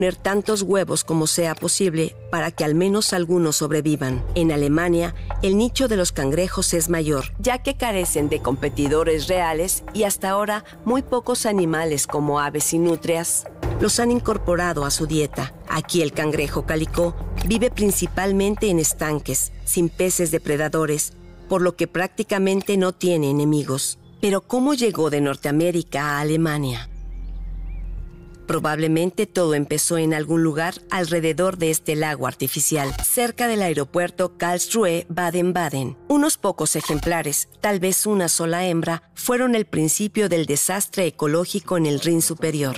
poner tantos huevos como sea posible para que al menos algunos sobrevivan. En Alemania, el nicho de los cangrejos es mayor, ya que carecen de competidores reales y hasta ahora muy pocos animales como aves y nutrias los han incorporado a su dieta. Aquí el cangrejo calicó vive principalmente en estanques, sin peces depredadores, por lo que prácticamente no tiene enemigos. Pero ¿cómo llegó de Norteamérica a Alemania? Probablemente todo empezó en algún lugar alrededor de este lago artificial, cerca del aeropuerto Karlsruhe, Baden-Baden. Unos pocos ejemplares, tal vez una sola hembra, fueron el principio del desastre ecológico en el Rin superior.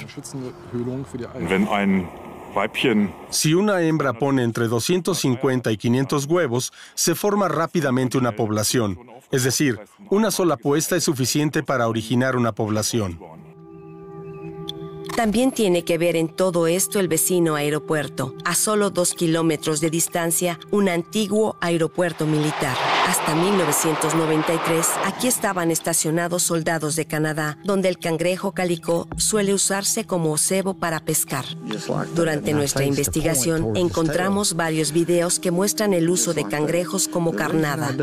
Si una hembra pone entre 250 y 500 huevos, se forma rápidamente una población. Es decir, una sola puesta es suficiente para originar una población. También tiene que ver en todo esto el vecino aeropuerto, a solo 2 kilómetros de distancia, un antiguo aeropuerto militar. Hasta 1993, aquí estaban estacionados soldados de Canadá, donde el cangrejo calicó suele usarse como cebo para pescar. Durante nuestra investigación, encontramos varios videos que muestran el uso de cangrejos como carnada.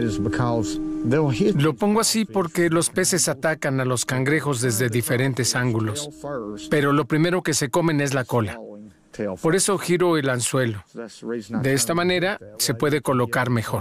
Lo pongo así porque los peces atacan a los cangrejos desde diferentes ángulos, pero lo primero que se comen es la cola. Por eso giro el anzuelo. De esta manera se puede colocar mejor.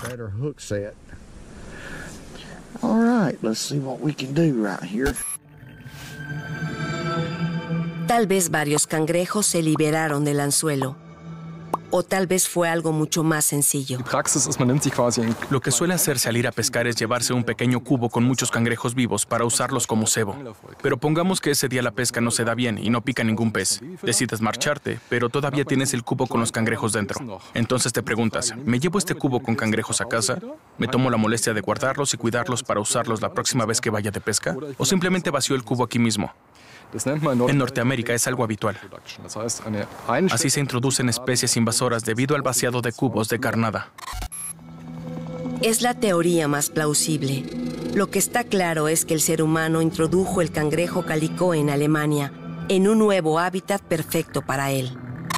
Tal vez varios cangrejos se liberaron del anzuelo. O tal vez fue algo mucho más sencillo. Lo que suele hacerse al ir a pescar es llevarse un pequeño cubo con muchos cangrejos vivos para usarlos como cebo. Pero pongamos que ese día la pesca no se da bien y no pica ningún pez. Decides marcharte, pero todavía tienes el cubo con los cangrejos dentro. Entonces te preguntas, ¿me llevo este cubo con cangrejos a casa? ¿Me tomo la molestia de guardarlos y cuidarlos para usarlos la próxima vez que vaya de pesca? ¿O simplemente vacío el cubo aquí mismo? En Norteamérica es algo habitual. Así se introducen especies invasoras debido al vaciado de cubos de carnada. Es la teoría más plausible. Lo que está claro es que el ser humano introdujo el cangrejo calicó en Alemania, en un nuevo hábitat perfecto para él.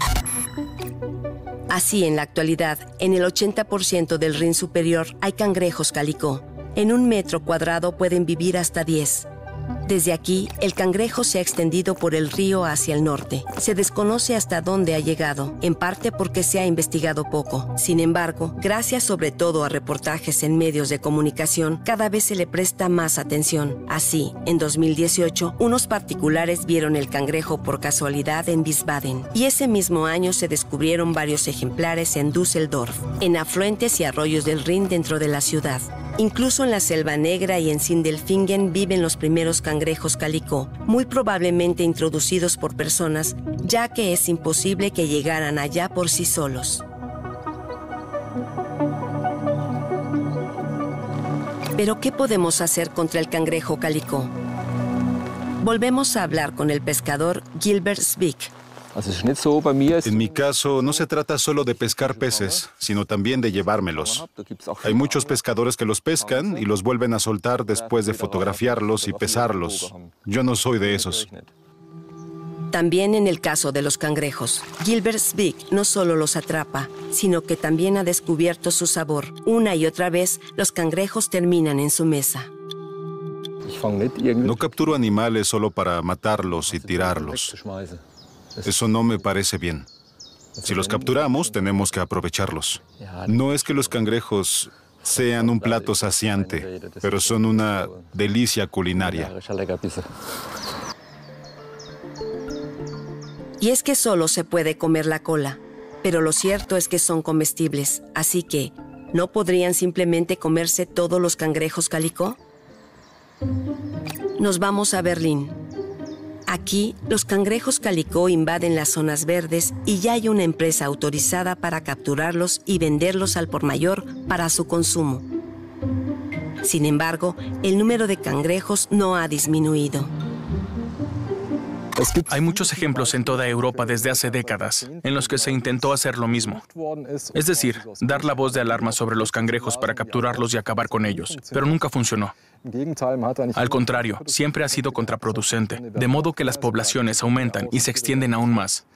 Así, en la actualidad, en el 80% del Rin superior hay cangrejos calicó. En 1 metro cuadrado pueden vivir hasta 10. Desde aquí, el cangrejo se ha extendido por el río hacia el norte. Se desconoce hasta dónde ha llegado, en parte porque se ha investigado poco. Sin embargo, gracias sobre todo a reportajes en medios de comunicación, cada vez se le presta más atención. Así, en 2018, unos particulares vieron el cangrejo por casualidad en Wiesbaden. Y ese mismo año se descubrieron varios ejemplares en Düsseldorf, en afluentes y arroyos del Rin dentro de la ciudad. Incluso en la Selva Negra y en Sindelfingen viven los primeros cangrejos calicó, muy probablemente introducidos por personas, ya que es imposible que llegaran allá por sí solos. ¿Pero qué podemos hacer contra el cangrejo calicó? Volvemos a hablar con el pescador Gilbert Zwick. En mi caso, no se trata solo de pescar peces, sino también de llevármelos. Hay muchos pescadores que los pescan y los vuelven a soltar después de fotografiarlos y pesarlos. Yo no soy de esos. También en el caso de los cangrejos, Gilbert Zwick no solo los atrapa, sino que también ha descubierto su sabor. Una y otra vez, los cangrejos terminan en su mesa. No capturo animales solo para matarlos y tirarlos. Eso no me parece bien. Si los capturamos, tenemos que aprovecharlos. No es que los cangrejos sean un plato saciante, pero son una delicia culinaria. Y es que solo se puede comer la cola, pero lo cierto es que son comestibles, así que, ¿no podrían simplemente comerse todos los cangrejos calicó? Nos vamos a Berlín. Aquí, los cangrejos calicó invaden las zonas verdes y ya hay una empresa autorizada para capturarlos y venderlos al por mayor para su consumo. Sin embargo, el número de cangrejos no ha disminuido. Hay muchos ejemplos en toda Europa desde hace décadas en los que se intentó hacer lo mismo. Es decir, dar la voz de alarma sobre los cangrejos para capturarlos y acabar con ellos, pero nunca funcionó. Al contrario, siempre ha sido contraproducente, de modo que las poblaciones aumentan y se extienden aún más.